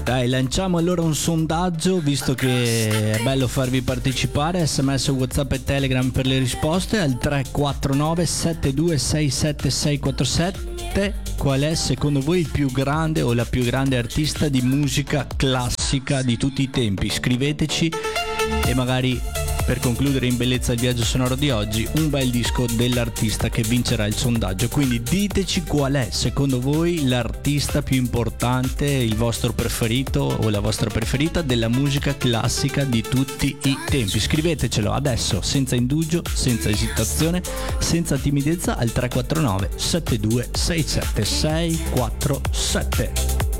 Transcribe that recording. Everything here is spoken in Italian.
Dai, lanciamo allora un sondaggio, visto che è bello farvi partecipare. SMS, WhatsApp e Telegram per le risposte al 349 7267 647. Qual è secondo voi il più grande o la più grande artista di musica classica di tutti i tempi? Scriveteci e magari, per concludere in bellezza il viaggio sonoro di oggi, un bel disco dell'artista che vincerà il sondaggio. Quindi diteci qual è secondo voi l'artista più importante, il vostro preferito o la vostra preferita della musica classica di tutti i tempi. Scrivetecelo adesso, senza indugio, senza esitazione, senza timidezza al 349 7267 647.